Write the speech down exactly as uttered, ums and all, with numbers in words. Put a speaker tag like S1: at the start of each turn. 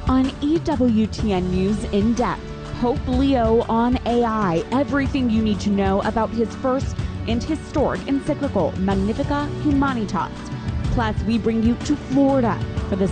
S1: On E W T N News In Depth, Pope Leo on A I, everything you need to know about his first and historic encyclical, Magnificat Humanitas. Plus, we bring you to Florida,